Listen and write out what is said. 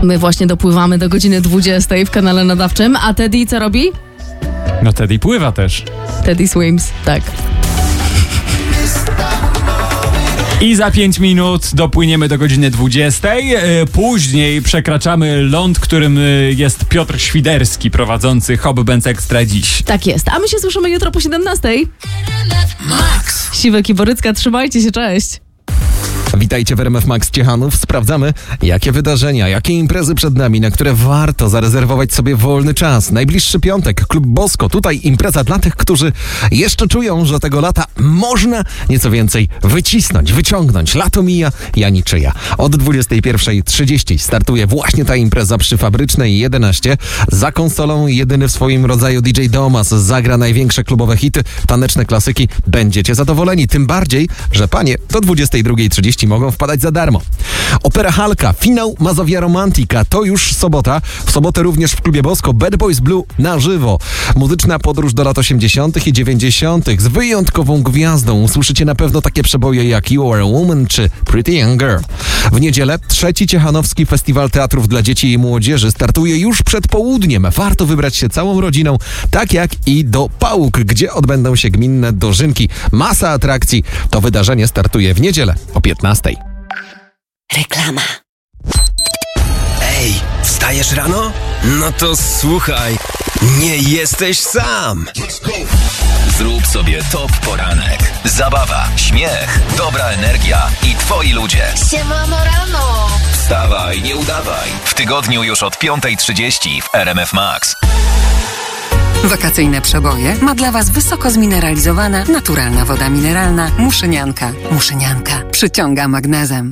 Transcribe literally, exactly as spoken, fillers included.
My właśnie dopływamy do godziny dwudziestej w kanale nadawczym, a Teddy co robi? No Teddy pływa też. Teddy swims, tak. I za pięć minut dopłyniemy do godziny dwudziestej. Później przekraczamy ląd, którym jest Piotr Świderski, prowadzący Hobby Benz Extra dziś. Tak jest, a my się słyszymy jutro po siedemnastej. Max. Siwek i Borycka, trzymajcie się, cześć. Witajcie w R M F Max Ciechanów. Sprawdzamy, jakie wydarzenia, jakie imprezy przed nami, na które warto zarezerwować sobie wolny czas. Najbliższy piątek, Klub Bosko. Tutaj impreza dla tych, którzy jeszcze czują, że tego lata można nieco więcej wycisnąć, wyciągnąć. Lato mija, ja niczyja. Od dwudziestej pierwszej trzydzieści startuje właśnie ta impreza przy Fabrycznej jedenaście. Za konsolą jedyny w swoim rodzaju D J Domas zagra największe klubowe hity, taneczne klasyki. Będziecie zadowoleni, tym bardziej, że panie do dwudziestej drugiej trzydzieści mogą wpadać za darmo. Opera Halka, finał Mazowia Romantika, to już sobota. W sobotę również w Klubie Bosko Bad Boys Blue na żywo. Muzyczna podróż do lat osiemdziesiątych i dziewięćdziesiątych z wyjątkową gwiazdą. Usłyszycie na pewno takie przeboje jak You Are a Woman czy Pretty Young Girl. W niedzielę trzeci Ciechanowski Festiwal Teatrów dla Dzieci i Młodzieży startuje już przed południem. Warto wybrać się całą rodziną, tak jak i do Pałuk, gdzie odbędą się gminne dożynki. Masa atrakcji. To wydarzenie startuje w niedzielę o piętnastej. Reklama. Ej, wstajesz rano? No to słuchaj, nie jesteś sam. Zrób sobie top poranek. Zabawa, śmiech, dobra energia i twoi ludzie. Siemano rano. Wstawaj, nie udawaj. W tygodniu już od piątej trzydzieści w R M F Max. Wakacyjne przeboje ma dla Was wysoko zmineralizowana, naturalna woda mineralna Muszynianka. Muszynianka przyciąga magnezem.